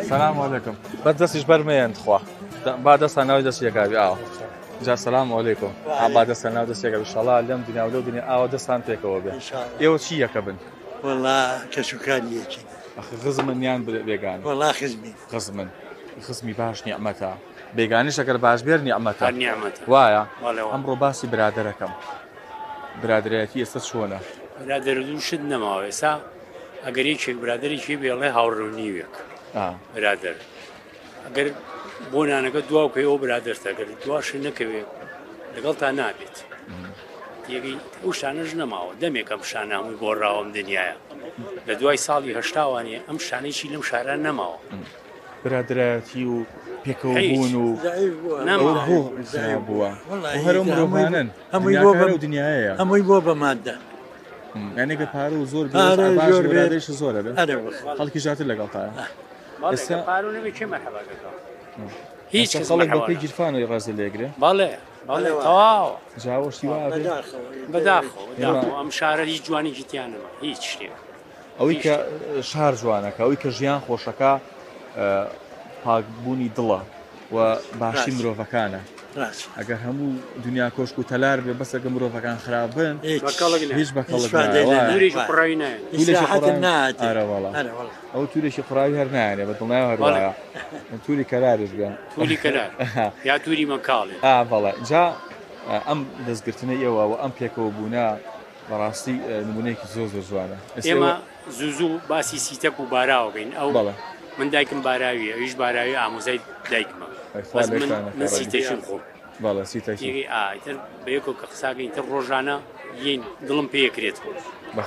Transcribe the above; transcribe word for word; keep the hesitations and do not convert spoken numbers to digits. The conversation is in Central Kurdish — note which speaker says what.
Speaker 1: سلام علیکم بەس دەستیش بەرمەیەن خوا با دەستان ناوی دەستیەکاوی ئاوە جا سلام علیکم با دەستان ناو دەستێکە ئینشەڵا لەم دنیا و لەو دنیا ئاوە دەستان پێکەوە بێ ئێوە چی یەکە بن
Speaker 2: وەڵا کەسوکاریەکی
Speaker 1: خزمن یان بێگان
Speaker 2: وەڵا خزمی
Speaker 1: خزمن خزمی باش نیعمەتە بێگانیش ئەگەر باش بێر نیعمەتە
Speaker 3: نیعمەتە
Speaker 1: وایە ئەمڕۆ باسی برادەرەکەم برادرایەتی ئێستا چۆنە
Speaker 3: برادر دوو شت نەماوە ئێستا ئەگەر یەکێک برادێکی بێڵێ هاوڕێنیوێک برادر ئەگەر بۆ نانەکە دواوکەی ئەو برادرتە ئەگەر دواشە نەکەوێت لەگەڵ تا نابێت یەکەی ئەو شانەش نەماوە دەمێکم شانە هەمووی بۆ ڕاوەم دنیاە لە دوای ساڵی هەشتاوانێ ئەم شانێکی لەم شاران نەماوە
Speaker 1: برادرایەتی و پێکەوە بوون و بووە هەرو مرۆڤانن
Speaker 2: هەمووی بۆ
Speaker 1: بە دنیاەیە
Speaker 2: هەمووی بۆ بە مادە
Speaker 1: یانێکە پارە و زۆر برادێش زۆرە خەڵکی ژاتر لەگەڵ تایە
Speaker 3: هیچ
Speaker 1: خەڵک بەپی گیرفانەوەی ڕازی لێگرێ
Speaker 3: باڵێ باڵێ تەواو
Speaker 1: جاوەشتی وا
Speaker 3: بەداخۆ ئەم شارە هیچ جوانێکی تیانەوە هیچ شتێک
Speaker 1: ئەوەی کە شار جوانەکە ئەوەی کە ژیان خۆشەکە پاکبوونی دڵە و باشی مرۆڤەکانە ئەگەر هەموو دنیا کۆشک و تەلار بێ بەسەکە مرۆڤەکان خراپبن هیچ بە ئەو تورێکی قڕاوی هەر نایانێ بە دڵناوە هەروایە تووری کەرارش بێن
Speaker 3: تووری کەرار یا تووری مەکاڵێ
Speaker 1: بەڵێ جا ئەم دەستگرتنە ئێوە و ئەم پێکەوە بوونە بەڕاستی نمونەیەکی زۆر زۆر جوانە
Speaker 3: ئێمە زوو زوو باسی سیتەک و باراوە بین ئەو من دایکم باراویە ئەویش باراوی ئامۆزای دایکمە من سیتەشم خۆم
Speaker 1: باڵە سیتەکی
Speaker 3: ئایتر بە یەکۆ کە قساگەین تر ڕۆژانە یین دڵم پێ یەکرێت